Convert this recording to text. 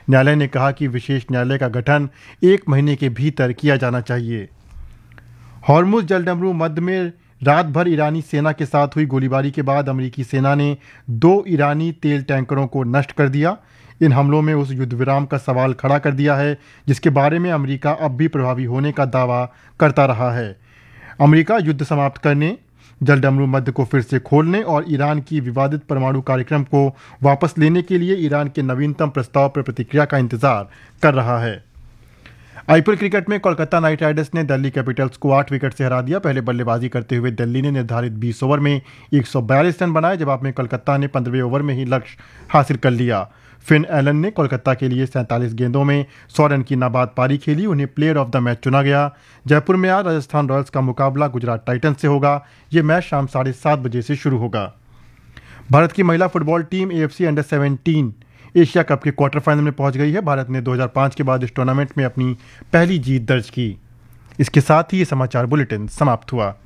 न्यायालय ने कहा कि विशेष न्यायालय का गठन 1 महीने के भीतर किया जाना चाहिए। हॉर्मुज जलडमरू मध्य में रात भर ईरानी सेना के साथ हुई गोलीबारी के बाद अमेरिकी सेना ने 2 ईरानी तेल टैंकरों को नष्ट कर दिया। इन हमलों में उस युद्ध विराम का सवाल खड़ा कर दिया है जिसके बारे में अमेरिका अब भी प्रभावी होने का दावा करता रहा है। अमेरिका युद्ध समाप्त करने, जलडमरू मध्य को फिर से खोलने और ईरान की विवादित परमाणु कार्यक्रम को वापस लेने के लिए ईरान के नवीनतम प्रस्ताव पर प्रतिक्रिया का इंतजार कर रहा है। आईपीएल क्रिकेट में कोलकाता नाइट राइडर्स ने दिल्ली कैपिटल्स को 8 विकेट से हरा दिया। पहले बल्लेबाजी करते हुए दिल्ली ने निर्धारित 20 ओवर में 142 रन बनाए। जवाब में कोलकाता ने 15वें ओवर में ही लक्ष्य हासिल कर लिया। फिन एलन ने कोलकाता के लिए 47 गेंदों में 100 रन की नाबाद पारी खेली। उन्हें प्लेयर ऑफ द मैच चुना गया। जयपुर में आज राजस्थान रॉयल्स का मुकाबला गुजरात टाइटंस से होगा। ये मैच शाम 7:30 बजे से शुरू होगा। भारत की महिला football team AFC under 17 Asia cup के क्वार्टर फाइनल में पहुंच गई है। भारत ने 2005 के बाद इस टूर्नामेंट में अपनी पहली जीत दर्ज की। इसके साथ ही ये समाचार बुलेटिन समाप्त हुआ।